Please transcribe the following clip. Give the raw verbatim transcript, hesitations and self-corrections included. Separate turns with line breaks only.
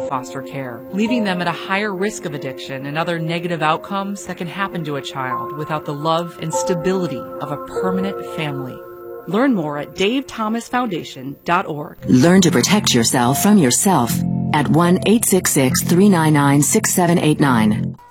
for foster care, leaving them at a higher risk of addiction and other negative outcomes that can happen to a child without the love and stability of a permanent family. Learn more at dave thomas foundation dot org.
Learn to protect yourself from yourself at one eight six six, three nine nine, six seven eight nine.